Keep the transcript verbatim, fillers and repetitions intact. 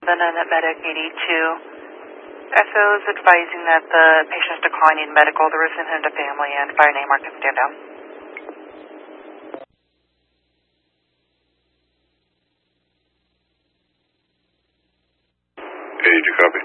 Then in at Medic eighty-two, S O is advising that the patient is declining medical. The roof's in to family, and fire name mark can stand down. eighty-two, copy.